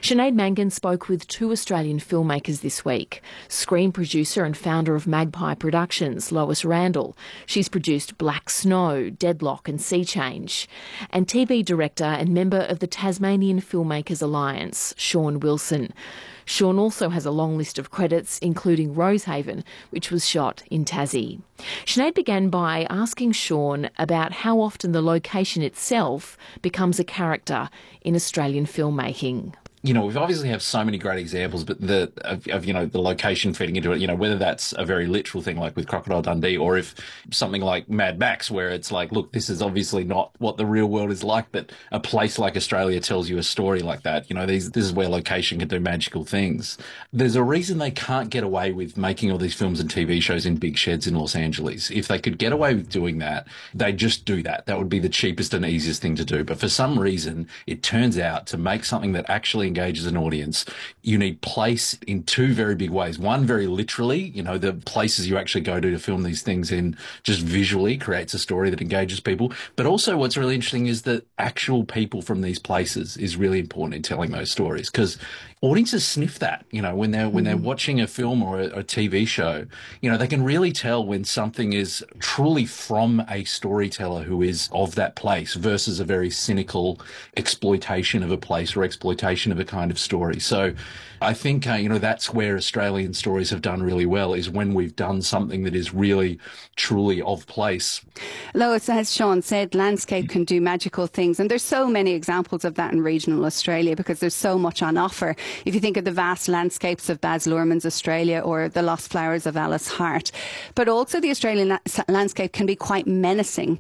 Sinead Mangan spoke with two Australian filmmakers this week. Screen producer and founder of Magpie Productions, Lois Randall. She's produced Black Snow, Deadlock and Sea Change. And TV director and member of the Tasmanian Filmmakers Alliance, Sean Wilson. Sean also has a long list of credits, including Rosehaven, which was shot in Tassie. Sinead began by asking Sean about how often the location itself becomes a character in Australian filmmaking. You know, we obviously have so many great examples, but the location feeding into it, you know, whether that's a very literal thing like with Crocodile Dundee, or if something like Mad Max, where it's like, look, this is obviously not what the real world is like, but a place like Australia tells you a story like that. You know, this is where location can do magical things. There's a reason they can't get away with making all these films and TV shows in big sheds in Los Angeles. If they could get away with doing that, they'd just do that. That would be the cheapest and easiest thing to do. But for some reason, it turns out to make something that actually engages an audience, you need place in two very big ways. One, very literally, you know, the places you actually go to film these things in just visually creates a story that engages people. But also what's really interesting is that actual people from these places is really important in telling those stories, because audiences sniff that, you know, when they're watching a film or a TV show, you know, they can really tell when something is truly from a storyteller who is of that place versus a very cynical exploitation of a place or exploitation of a kind of story. So I think, that's where Australian stories have done really well, is when we've done something that is really, truly of place. Lois, as Sean said, landscape can do magical things. And there's so many examples of that in regional Australia because there's so much on offer. If you think of the vast landscapes of Baz Luhrmann's Australia or the lost flowers of Alice Hart. But also the Australian landscape can be quite menacing.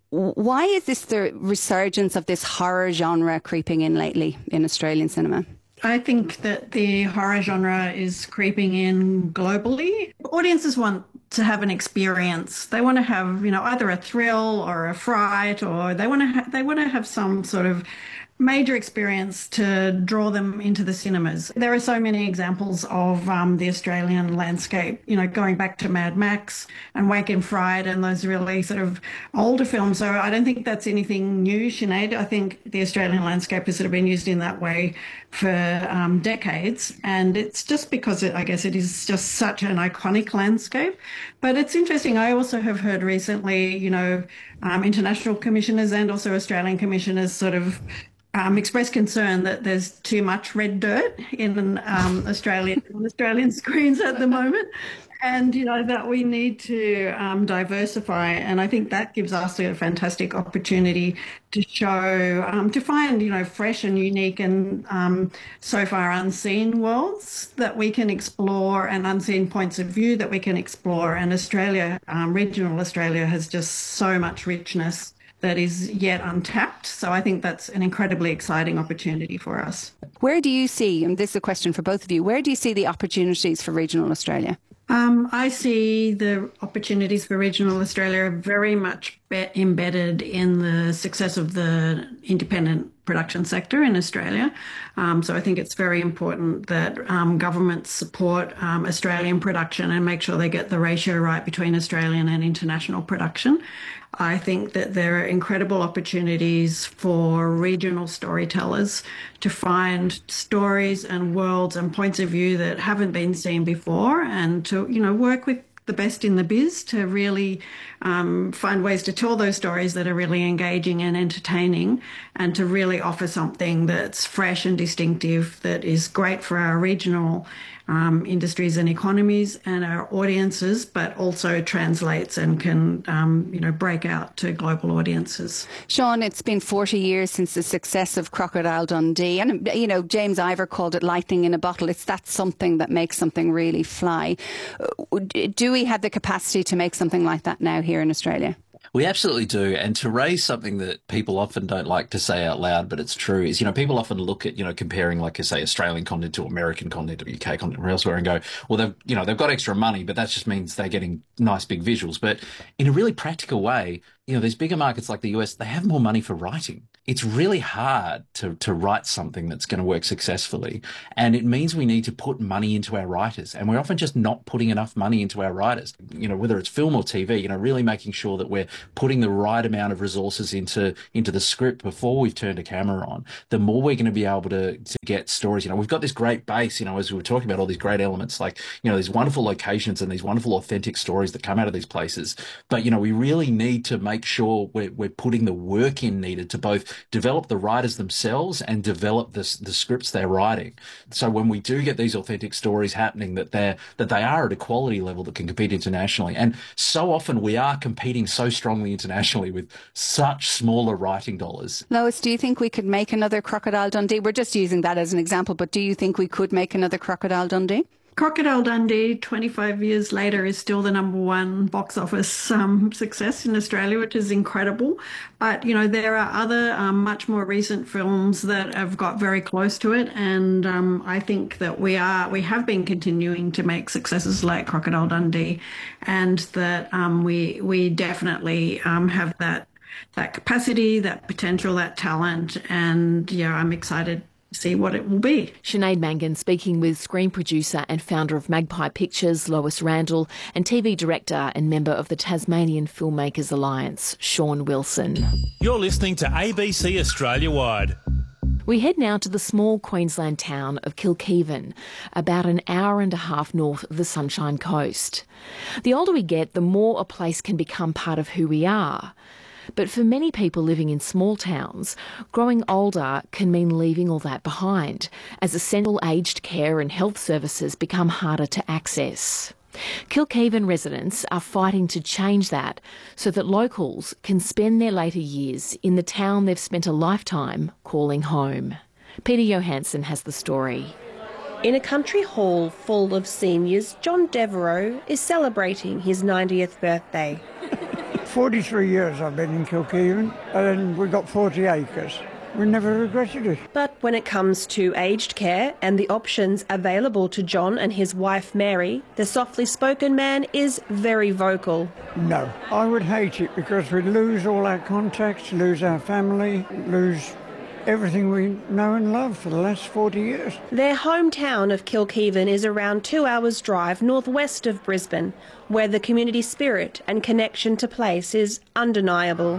Why is this the resurgence of this horror genre creeping in lately in Australian cinema? I think that the horror genre is creeping in globally. Audiences want to have an experience. They want to have, either a thrill or a fright, or they want to have some sort of major experience to draw them into the cinemas. There are so many examples of the Australian landscape, going back to Mad Max and Wake in Fright and those really sort of older films. So I don't think that's anything new, Sinead. I think the Australian landscape has sort of been used in that way for decades. And it's just because I guess it is just such an iconic landscape. But it's interesting. I also have heard recently, international commissioners and also Australian commissioners sort of express concern that there's too much red dirt in Australian screens at the moment, and that we need to diversify. And I think that gives us a fantastic opportunity to show, to find fresh and unique and so far unseen worlds that we can explore, and unseen points of view that we can explore. And Australia, regional Australia, has just so much richness that is yet untapped. So I think that's an incredibly exciting opportunity for us. Where do you see, and this is a question for both of you, where do you see the opportunities for regional Australia? I see the opportunities for regional Australia very much embedded in the success of the independent production sector in Australia. So I think it's very important that governments support Australian production and make sure they get the ratio right between Australian and international production. I think that there are incredible opportunities for regional storytellers to find stories and worlds and points of view that haven't been seen before, and to, work with the best in the biz to really find ways to tell those stories that are really engaging and entertaining, and to really offer something that's fresh and distinctive, that is great for our regional industries and economies and our audiences, but also translates and can, break out to global audiences. Sean, it's been 40 years since the success of Crocodile Dundee. And, James Ivor called it lightning in a bottle. It's that something that makes something really fly. Do we have the capacity to make something like that now here in Australia? We absolutely do. And to raise something that people often don't like to say out loud, but it's true, is, people often look at, comparing, like I say, Australian content to American content or UK content or elsewhere and go, well, they've got extra money, but that just means they're getting nice big visuals. But in a really practical way, these bigger markets like the US, they have more money for writing. It's really hard to write something that's going to work successfully. And it means we need to put money into our writers. And we're often just not putting enough money into our writers, whether it's film or TV, really making sure that we're putting the right amount of resources into the script before we've turned a camera on. The more we're going to be able to get stories. We've got this great base, as we were talking about, all these great elements, like, these wonderful locations and these wonderful authentic stories that come out of these places. But, we really need to make sure we're putting the work in needed to both develop the writers themselves and develop the scripts they're writing. So when we do get these authentic stories happening, that they are at a quality level that can compete internationally. And so often we are competing so strongly internationally with such smaller writing dollars. Lois, do you think we could make another Crocodile Dundee? We're just using that as an example, but do you think we could make another Crocodile Dundee? Crocodile Dundee, 25 years later, is still the #1 box office success in Australia, which is incredible. But, there are other much more recent films that have got very close to it. And I think that we have been continuing to make successes like Crocodile Dundee, and that we definitely have that capacity, that potential, that talent. And, I'm excited see what it will be. Sinead Mangan speaking with screen producer and founder of Magpie Pictures, Lois Randall, and TV director and member of the Tasmanian Filmmakers Alliance, Sean Wilson. You're listening to ABC Australia Wide. We head now to the small Queensland town of Kilkeevan, about an hour and a half north of the Sunshine Coast. The older we get, the more a place can become part of who we are. But for many people living in small towns, growing older can mean leaving all that behind, as essential aged care and health services become harder to access. Kilkeevan residents are fighting to change that so that locals can spend their later years in the town they've spent a lifetime calling home. Peter Johansson has the story. In a country hall full of seniors, John Devereaux is celebrating his 90th birthday. 43 years I've been in Kilkeevan, and we've got 40 acres. We never regretted it. But when it comes to aged care and the options available to John and his wife Mary, the softly spoken man is very vocal. No, I would hate it because we'd lose all our contacts, lose our family, lose everything we know and love for the last 40 years. Their hometown of Kilkeevan is around 2 hours' drive northwest of Brisbane, where the community spirit and connection to place is undeniable.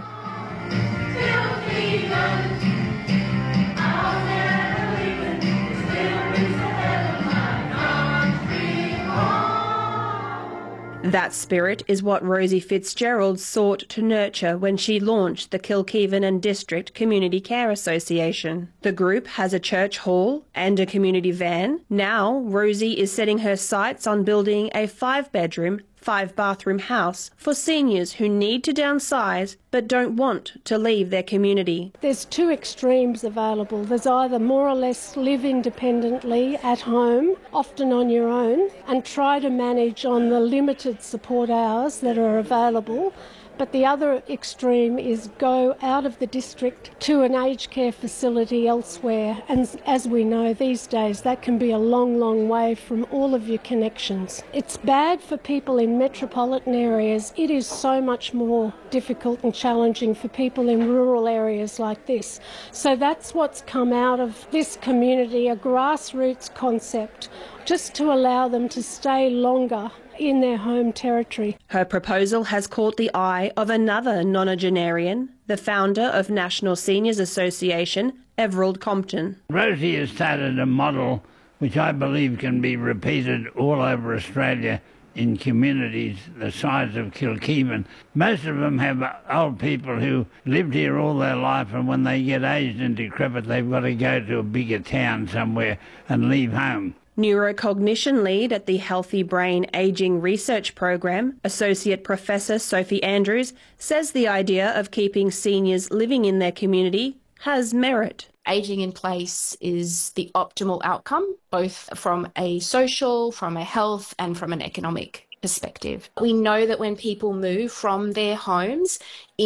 That spirit is what Rosie Fitzgerald sought to nurture when she launched the Kilkeevan and District Community Care Association. The group has a church hall and a community van. Now, Rosie is setting her sights on building a 5-bedroom, 5-bathroom house for seniors who need to downsize but don't want to leave their community. There's 2 extremes available. There's either more or less live independently at home, often on your own, and try to manage on the limited support hours that are available. But the other extreme is go out of the district to an aged care facility elsewhere. And as we know these days, that can be a long, long way from all of your connections. It's bad for people in metropolitan areas. It is so much more difficult and challenging for people in rural areas like this. So that's what's come out of this community, a grassroots concept, just to allow them to stay longer in their home territory. Her proposal has caught the eye of another nonagenarian, the founder of National Seniors Association, Everald Compton. Rosie has started a model which I believe can be repeated all over Australia in communities the size of Kilkeevan. Most of them have old people who lived here all their life, and when they get aged and decrepit, they've got to go to a bigger town somewhere and leave home. Neurocognition lead at the Healthy Brain Ageing Research Program, Associate Professor Sophie Andrews, says the idea of keeping seniors living in their community has merit. Ageing in place is the optimal outcome, both from a social, from a health and from an economic perspective. We know that when people move from their homes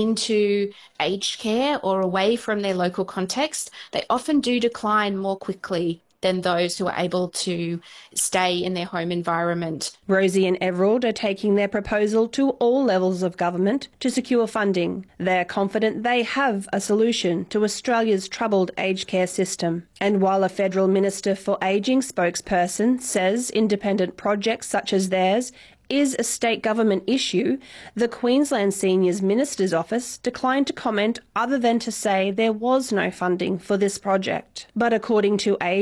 into aged care or away from their local context, they often do decline more quickly than those who are able to stay in their home environment. Rosie and Everald are taking their proposal to all levels of government to secure funding. They are confident they have a solution to Australia's troubled aged care system. And while a Federal Minister for Ageing spokesperson says independent projects such as theirs is a state government issue, the Queensland Seniors Minister's Office declined to comment other than to say there was no funding for this project. But according to